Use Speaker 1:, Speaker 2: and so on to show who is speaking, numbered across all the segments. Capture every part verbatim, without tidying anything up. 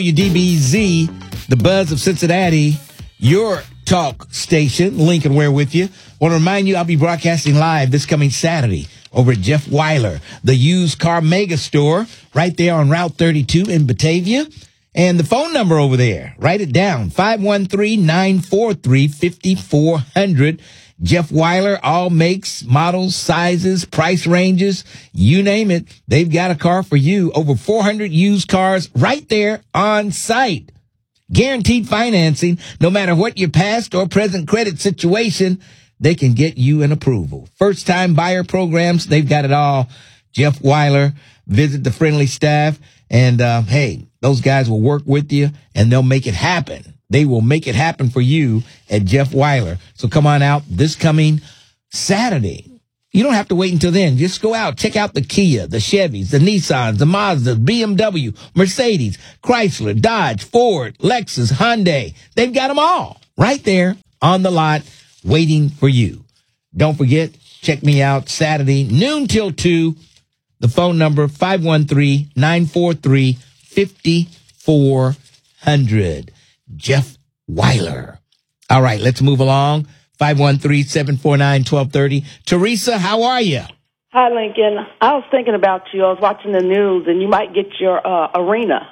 Speaker 1: W D B Z, the buzz of Cincinnati, your talk station. Lincoln Ware with you. Want to remind you, I'll be broadcasting live this coming Saturday over at Jeff Weiler, the used car mega store, right there on Route thirty-two in Batavia. And the phone number over there, write it down, five one three, nine four three, five four zero zero. Jeff Weiler, all makes, models, sizes, price ranges, you name it. They've got a car for you. Over four hundred used cars right there on site. Guaranteed financing, no matter what your past or present credit situation, they can get you an approval. First-time buyer programs, they've got it all. Jeff Weiler, visit the friendly staff, and uh, hey, those guys will work with you, and they'll make it happen. They will make it happen for you at Jeff Weiler. So come on out this coming Saturday. You don't have to wait until then. Just go out. Check out the Kia, the Chevys, the Nissans, the Mazdas, B M W, Mercedes, Chrysler, Dodge, Ford, Lexus, Hyundai. They've got them all right there on the lot waiting for you. Don't forget, check me out Saturday, noon till two. The phone number, five one three, nine four three, five four zero zero. Jeff Weiler. All right, let's move along. five one three, seven four nine, one two three zero. Teresa, how are you?
Speaker 2: Hi, Lincoln. I was thinking about you. I was watching the news, and you might get your uh, arena.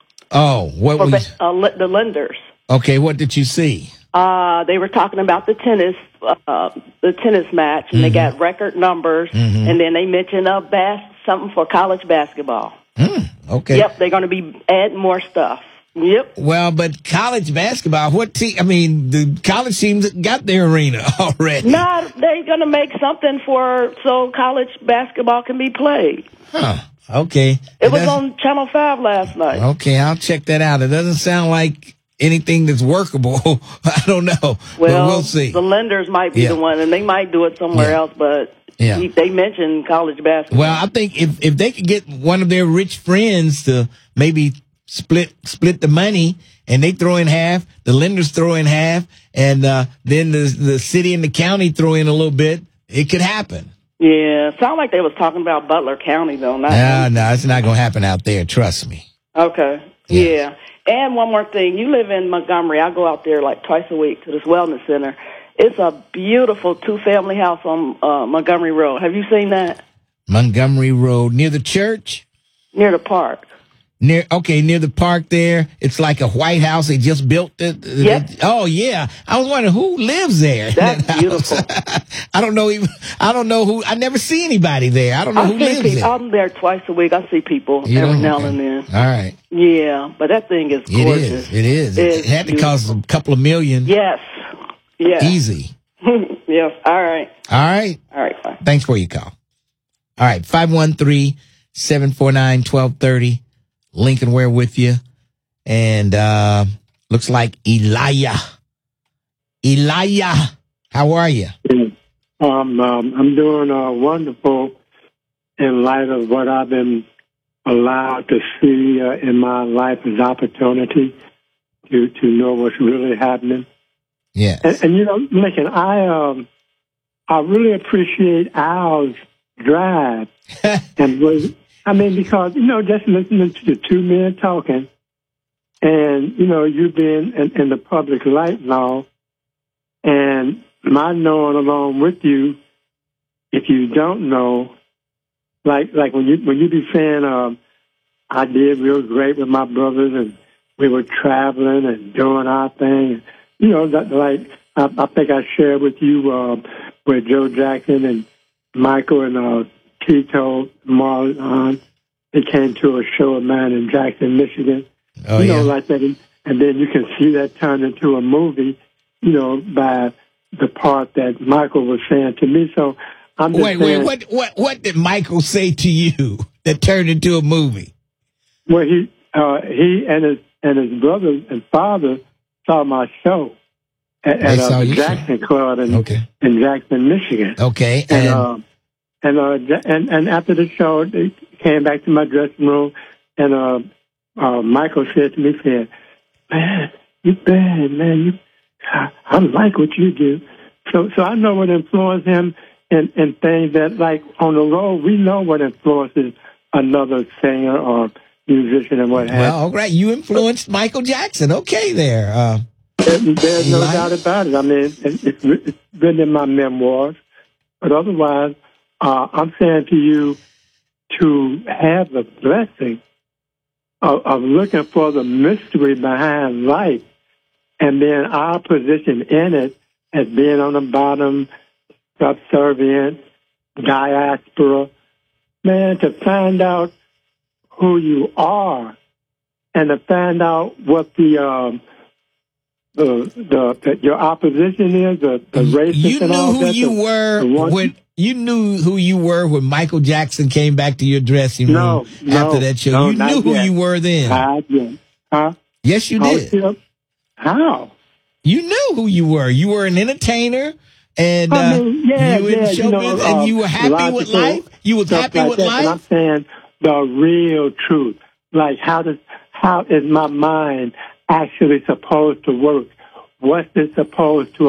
Speaker 1: Oh, what
Speaker 2: for
Speaker 1: was...
Speaker 2: Uh, the lenders.
Speaker 1: Okay, what did you see?
Speaker 2: Uh, they were talking about the tennis, uh, the tennis match, and mm-hmm. they got record numbers, mm-hmm. and then they mentioned uh, bas- something for college basketball.
Speaker 1: Mm, okay.
Speaker 2: Yep, they're going to be adding more stuff. Yep.
Speaker 1: Well, but college basketball, what team? I mean, the college teams got their arena already.
Speaker 2: No, they're going to make something for so college basketball can be played.
Speaker 1: Huh. Okay.
Speaker 2: It, it was on Channel five last night.
Speaker 1: Okay, I'll check that out. It doesn't sound like anything that's workable. I don't know.
Speaker 2: Well,
Speaker 1: but we'll see.
Speaker 2: The lenders might be yeah. the one, and they might do it somewhere yeah. else, but yeah. they mentioned college basketball.
Speaker 1: Well, I think if, if they could get one of their rich friends to maybe split split the money, and they throw in half, the lenders throw in half, and uh, then the the city and the county throw in a little bit, it could happen.
Speaker 2: Yeah, sound like they was talking about Butler County, though. Not
Speaker 1: no, no, it's not going to happen out there, trust me.
Speaker 2: Okay, yeah. yeah. And one more thing, you live in Montgomery. I go out there like twice a week to this wellness center. It's a beautiful two-family house on uh, Montgomery Road. Have you seen that?
Speaker 1: Montgomery Road, near the church?
Speaker 2: Near the park.
Speaker 1: Near okay, near the park there. It's like a White House. They just built it.
Speaker 2: Yep.
Speaker 1: Oh yeah. I was wondering who lives there.
Speaker 2: That's
Speaker 1: that
Speaker 2: beautiful.
Speaker 1: I don't know even I don't know who I never see anybody there. I don't know
Speaker 2: I
Speaker 1: who lives
Speaker 2: people,
Speaker 1: there.
Speaker 2: I'm there twice a week. I see people
Speaker 1: you
Speaker 2: every
Speaker 1: know?
Speaker 2: now
Speaker 1: okay.
Speaker 2: and then.
Speaker 1: All right.
Speaker 2: Yeah, but that thing is gorgeous.
Speaker 1: It is. It is. It, it had to
Speaker 2: beautiful.
Speaker 1: cost a couple of million.
Speaker 2: Yes. Yes.
Speaker 1: Easy.
Speaker 2: Yes. All right.
Speaker 1: All right.
Speaker 2: All right. Bye.
Speaker 1: Thanks for your call. All right. five one three, seven four nine, one two three zero. Lincoln Ware with you. And uh looks like Elijah. Elijah, how are you?
Speaker 3: Um, um, I'm doing uh, wonderful in light of what I've been allowed to see uh, in my life as opportunity to, to know what's really happening.
Speaker 1: Yes.
Speaker 3: And, and you know, Lincoln, I, um, I really appreciate Al's drive. and was, I mean, because, you know, just listening to the two men talking and, you know, you being in, in the public light now and my knowing along with you, if you don't know, like like when you when you be saying, um, I did real great with my brothers and we were traveling and doing our thing. You know, that, like I, I think I shared with you uh, where Joe Jackson and Michael and uh, Tito Marlon, they came to a show of mine in Jackson, Michigan.
Speaker 1: Oh,
Speaker 3: you know,
Speaker 1: yeah.
Speaker 3: like that, and then you can see that turn into a movie. You know, by the part that Michael was saying to me. So I'm just
Speaker 1: wait,
Speaker 3: saying,
Speaker 1: wait, what, what, what did Michael say to you that turned into a movie?
Speaker 3: Well, he, uh, he and his and his brother and father saw my show at, at uh, the Jackson show. Club in, okay. in Jackson, Michigan.
Speaker 1: Okay,
Speaker 3: and
Speaker 1: and
Speaker 3: uh, and, uh, and and after the show, they came back to my dressing room, and uh, uh, Michael said to me, "said Man, you bad, man, you." I, I like what you do. So so I know what influenced him and, and things that, like, on the road, we know what influences another singer or musician and what have you.
Speaker 1: Well, all right. You influenced Michael Jackson. Okay, there. Uh,
Speaker 3: There- There's no
Speaker 1: Life.
Speaker 3: doubt about it. I mean, it- it's writ- it's written in my memoirs. But otherwise, uh, I'm saying to you to have the blessing of, of looking for the mystery behind life and then our position in it as being on the bottom, subservient, diaspora. Man, to find out who you are and to find out what the um, the, the, the your opposition is, the, the racist
Speaker 1: you
Speaker 3: and
Speaker 1: knew
Speaker 3: all
Speaker 1: who
Speaker 3: that.
Speaker 1: you
Speaker 3: the,
Speaker 1: were
Speaker 3: the one-
Speaker 1: when you knew who you were when Michael Jackson came back to your dressing room
Speaker 3: No, no,
Speaker 1: after that show.
Speaker 3: no,
Speaker 1: you
Speaker 3: not
Speaker 1: knew who
Speaker 3: yet.
Speaker 1: you were then.
Speaker 3: I did. Huh?
Speaker 1: Yes, you
Speaker 3: I was
Speaker 1: did.
Speaker 3: still- How?
Speaker 1: You knew who you were. You were an entertainer, and
Speaker 3: I
Speaker 1: uh,
Speaker 3: mean, yeah,
Speaker 1: you in
Speaker 3: yeah, you know,
Speaker 1: showbiz, and
Speaker 3: uh,
Speaker 1: you were happy with
Speaker 3: logical
Speaker 1: life. You was
Speaker 3: stuff
Speaker 1: happy
Speaker 3: like
Speaker 1: with
Speaker 3: that. And I'm
Speaker 1: life.
Speaker 3: saying the real truth. Like, how does how is my mind actually supposed to work? What's it supposed to